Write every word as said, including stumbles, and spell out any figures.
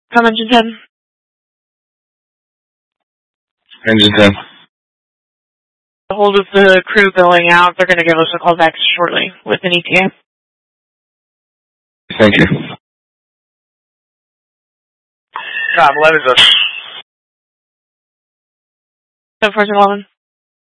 Come engine ten. Engine ten. Hold of the crew going out. They're going to give us a call back shortly with an E T A. Thank you. Tom, eleven is a... So, first and eleven.